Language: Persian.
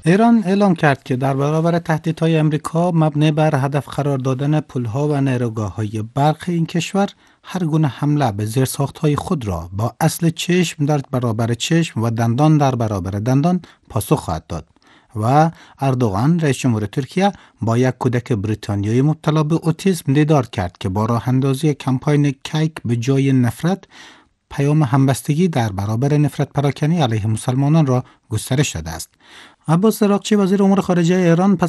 ایران اعلام کرد که در برابر تهدیدهای امریکا مبنی بر هدف قرار دادن پل‌ها و نیروگاه‌های برق این کشور هر گونه حمله به زیرساخت‌های خود را با اصل چشم در برابر چشم و دندان در برابر دندان پاسخ خواهد داد. و اردوغان رئیس جمهور ترکیه با یک کودک بریتانیایی مبتلا به اوتیسم دیدار کرد که با راه اندازی کمپاین کیک به جای نفرت پیام همبستگی در برابر نفرت پراکنی علیه مسلمانان را گسترش داده است. عباس عراقچی وزیر امور خارجه ایران پس